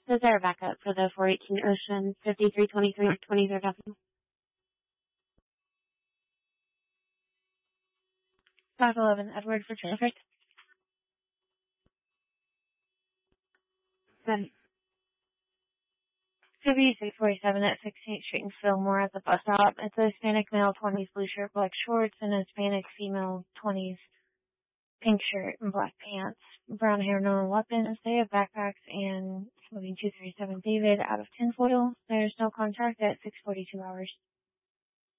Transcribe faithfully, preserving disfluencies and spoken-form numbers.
Is there a backup for the four eighteen Ocean fifty-three twenty-three twenty-third Avenue? five eleven Edward for traffic. Then C B six forty-seven at sixteenth Street in Fillmore at the bus stop. It's a Hispanic male, twenties, blue shirt, black shorts, and a Hispanic female, twenties, pink shirt and black pants. Brown hair, no weapons. They have backpacks and moving two thirty-seven David out of tinfoil. There's no contract at six forty-two hours.